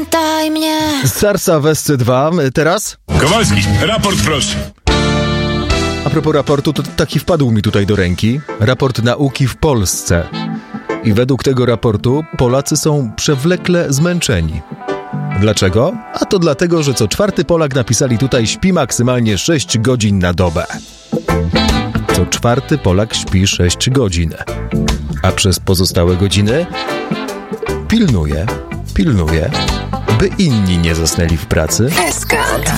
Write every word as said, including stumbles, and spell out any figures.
Zapytaj mnie. Sarsa w S C dwa, teraz? Kowalski, raport proszę. A propos raportu, to taki wpadł mi tutaj do ręki. Raport nauki w Polsce. I według tego raportu Polacy są przewlekle zmęczeni. Dlaczego? A to dlatego, że co czwarty Polak, napisali tutaj, śpi maksymalnie sześć godzin na dobę. Co czwarty Polak śpi sześć godzin. A przez pozostałe godziny pilnuje, pilnuje, by inni nie zasnęli w pracy. S K dwa.